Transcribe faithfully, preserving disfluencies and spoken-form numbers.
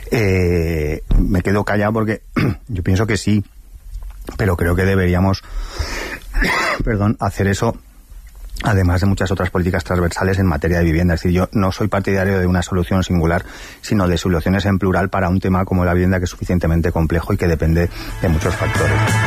Eh, me quedo callado porque yo pienso que sí, pero creo que deberíamos perdón, hacer eso además de muchas otras políticas transversales en materia de vivienda. Es decir, yo no soy partidario de una solución singular, sino de soluciones en plural para un tema como la vivienda, que es suficientemente complejo y que depende de muchos factores.